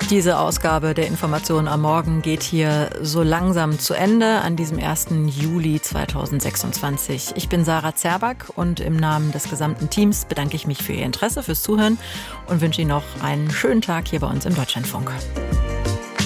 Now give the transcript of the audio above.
Diese Ausgabe der Information am Morgen geht hier so langsam zu Ende an diesem 1. Juli 2026. Ich bin Sarah Zerback und im Namen des gesamten Teams bedanke ich mich für Ihr Interesse, fürs Zuhören und wünsche Ihnen noch einen schönen Tag hier bei uns im Deutschlandfunk.